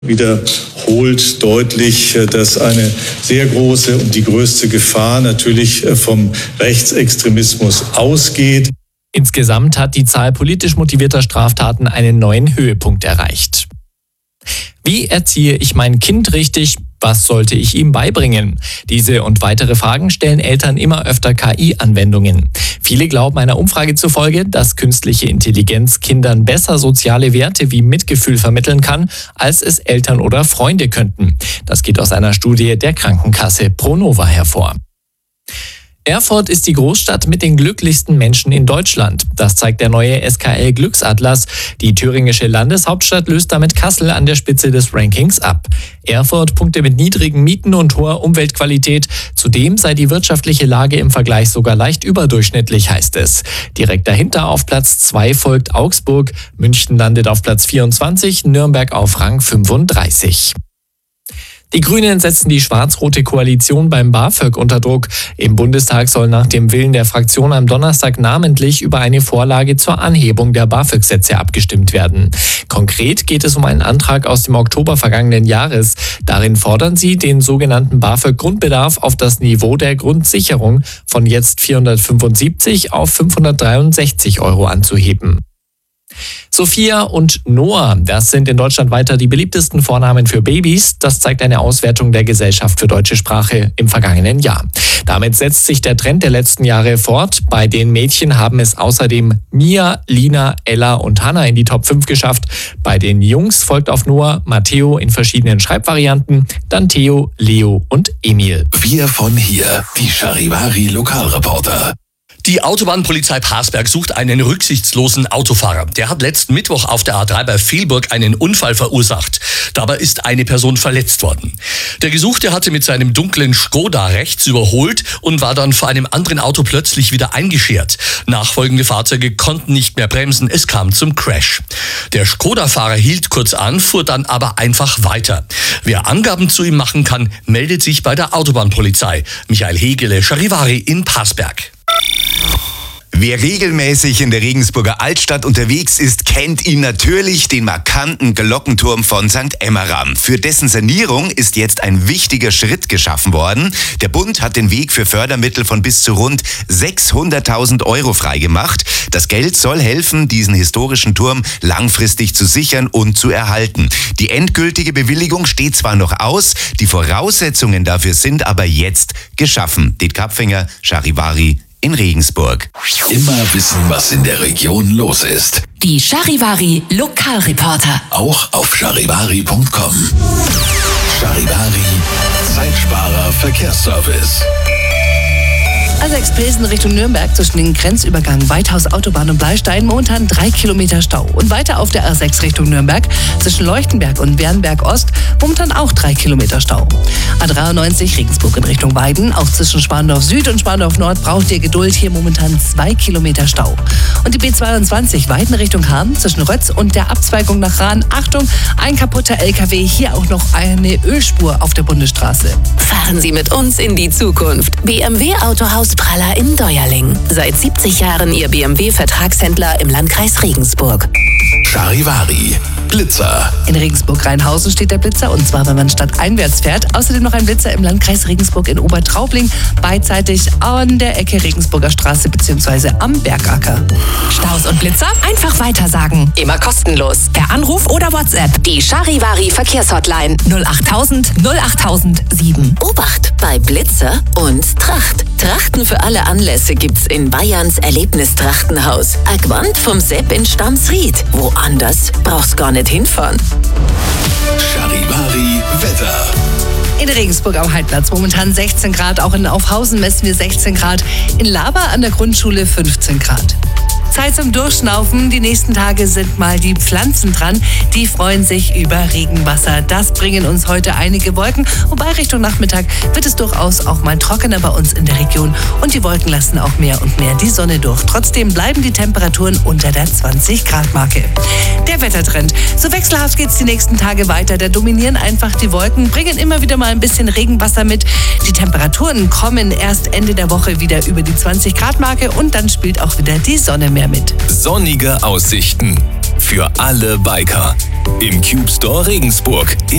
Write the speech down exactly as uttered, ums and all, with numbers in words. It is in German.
wiederholt deutlich, dass eine sehr große und die größte Gefahr natürlich vom Rechtsextremismus ausgeht. Insgesamt hat die Zahl politisch motivierter Straftaten einen neuen Höhepunkt erreicht. Wie erziehe ich mein Kind richtig? Was sollte ich ihm beibringen? Diese und weitere Fragen stellen Eltern immer öfter K I-Anwendungen. Viele glauben einer Umfrage zufolge, dass künstliche Intelligenz Kindern besser soziale Werte wie Mitgefühl vermitteln kann, als es Eltern oder Freunde könnten. Das geht aus einer Studie der Krankenkasse Pronova hervor. Erfurt ist die Großstadt mit den glücklichsten Menschen in Deutschland. Das zeigt der neue S K L-Glücksatlas. Die thüringische Landeshauptstadt löst damit Kassel an der Spitze des Rankings ab. Erfurt punkte mit niedrigen Mieten und hoher Umweltqualität. Zudem sei die wirtschaftliche Lage im Vergleich sogar leicht überdurchschnittlich, heißt es. Direkt dahinter auf Platz zwei folgt Augsburg. München landet auf Platz vierundzwanzig, Nürnberg auf Rang fünfunddreißig. Die Grünen setzen die schwarz-rote Koalition beim BAföG unter Druck. Im Bundestag soll nach dem Willen der Fraktion am Donnerstag namentlich über eine Vorlage zur Anhebung der BAföG-Sätze abgestimmt werden. Konkret geht es um einen Antrag aus dem Oktober vergangenen Jahres. Darin fordern sie, den sogenannten BAföG-Grundbedarf auf das Niveau der Grundsicherung von jetzt vierhundertfünfundsiebzig auf fünfhundertdreiundsechzig Euro anzuheben. Sophia und Noah, das sind in Deutschland weiter die beliebtesten Vornamen für Babys. Das zeigt eine Auswertung der Gesellschaft für deutsche Sprache im vergangenen Jahr. Damit setzt sich der Trend der letzten Jahre fort. Bei den Mädchen haben es außerdem Mia, Lina, Ella und Hannah in die Top fünf geschafft. Bei den Jungs folgt auf Noah Matteo in verschiedenen Schreibvarianten, dann Theo, Leo und Emil. Wir von hier, die Charivari Lokalreporter. Die Autobahnpolizei Parsberg sucht einen rücksichtslosen Autofahrer. Der hat letzten Mittwoch auf der A drei bei Velburg einen Unfall verursacht. Dabei ist eine Person verletzt worden. Der Gesuchte hatte mit seinem dunklen Skoda rechts überholt und war dann vor einem anderen Auto plötzlich wieder eingeschert. Nachfolgende Fahrzeuge konnten nicht mehr bremsen, es kam zum Crash. Der Skoda-Fahrer hielt kurz an, fuhr dann aber einfach weiter. Wer Angaben zu ihm machen kann, meldet sich bei der Autobahnpolizei. Michael Hegele, Charivari in Parsberg. Wer regelmäßig in der Regensburger Altstadt unterwegs ist, kennt ihn natürlich, den markanten Glockenturm von Sankt Emmeram. Für dessen Sanierung ist jetzt ein wichtiger Schritt geschaffen worden. Der Bund hat den Weg für Fördermittel von bis zu rund sechshunderttausend Euro freigemacht. Das Geld soll helfen, diesen historischen Turm langfristig zu sichern und zu erhalten. Die endgültige Bewilligung steht zwar noch aus, die Voraussetzungen dafür sind aber jetzt geschaffen. Det Kapfinger, Charivari in Regensburg. Immer wissen, was in der Region los ist. Die Charivari Lokalreporter. Auch auf charivari punkt com. Charivari, Zeitsparer Verkehrsservice. A sechs Pilsen Richtung Nürnberg zwischen den Grenzübergang Weithaus Autobahn und Bleistein momentan drei Kilometer Stau. Und weiter auf der A sechs Richtung Nürnberg zwischen Leuchtenberg und Bernberg Ost momentan auch drei Kilometer Stau. A dreiundneunzig Regensburg in Richtung Weiden, auch zwischen Spandorf Süd und Spandorf Nord braucht ihr Geduld, hier momentan zwei Kilometer Stau. Und die B zweiundzwanzig Weiden Richtung Hahn zwischen Rötz und der Abzweigung nach Rahn. Achtung, ein kaputter L K W, hier auch noch eine Ölspur auf der Bundesstraße. Fahren Sie mit uns in die Zukunft. B M W Autohaus Praller in Deuerling. Seit siebzig Jahren Ihr B M W-Vertragshändler im Landkreis Regensburg. Charivari, Blitzer. In Regensburg-Rheinhausen steht der Blitzer, und zwar, wenn man stadteinwärts fährt. Außerdem noch ein Blitzer im Landkreis Regensburg in Obertraubling, beidseitig an der Ecke Regensburger Straße bzw. am Bergacker. Staus und Blitzer? Einfach weitersagen. Immer kostenlos. Per Anruf oder WhatsApp. Die Charivari Verkehrshotline null achttausend null achttausend sieben. Obacht bei Blitzer und Tracht. Trachten für alle Anlässe gibt's in Bayerns Erlebnistrachtenhaus. Agwand vom Sepp in Stamsried. Woanders brauchst gar nicht hinfahren. Charivari Wetter. In Regensburg am Heidplatz momentan sechzehn Grad, auch in Aufhausen messen wir sechzehn Grad, in Laber an der Grundschule fünfzehn Grad. Zeit zum Durchschnaufen. Die nächsten Tage sind mal die Pflanzen dran. Die freuen sich über Regenwasser. Das bringen uns heute einige Wolken. Wobei Richtung Nachmittag wird es durchaus auch mal trockener bei uns in der Region. Und die Wolken lassen auch mehr und mehr die Sonne durch. Trotzdem bleiben die Temperaturen unter der zwanzig Grad Marke. Der Wettertrend. So wechselhaft geht es die nächsten Tage weiter. Da dominieren einfach die Wolken, bringen immer wieder mal ein bisschen Regenwasser mit. Die Temperaturen kommen erst Ende der Woche wieder über die zwanzig Grad Marke und dann spielt auch wieder die Sonne mehr mit. Sonnige Aussichten. für alle Biker. Im Cube Store Regensburg.